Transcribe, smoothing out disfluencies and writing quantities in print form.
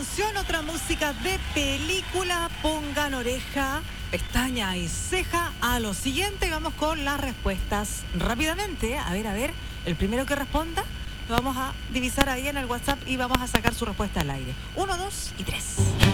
canción, otra música de película. Pongan oreja, pestaña y ceja a lo siguiente. Vamos con las respuestas rápidamente. A ver, el primero que responda lo vamos a divisar ahí en el WhatsApp y vamos a sacar su respuesta al aire. 1, 2 y 3.